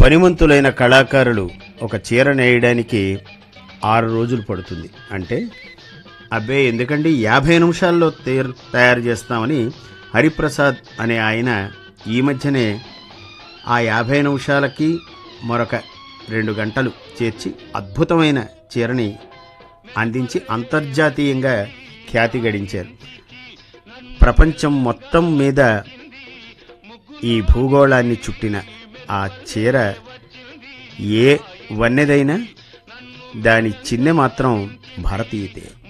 పనిమంతులైన కళాకారులు ఒక చీర నేయడానికి 6 రోజులు పడుతుంది అంటే అబ్బే ఎందుకండి 50 నిమిషాల్లో తయారు చేస్తామని హరిప్రసాద్ అనే ఆయన ఈ మధ్యనే ఆ 50 నిమిషాలకి మరొక 2 గంటలు చేర్చి అద్భుతమైన చీరని అందించి అంతర్జాతీయంగా ఖ్యాతి గడించారు. ప్రపంచం మొత్తం మీద ఈ భూగోళాన్ని చుట్టిన ఆ చీర ఏ వన్నెదైనా దాని చిన్నె మాత్రం భారతీయతే.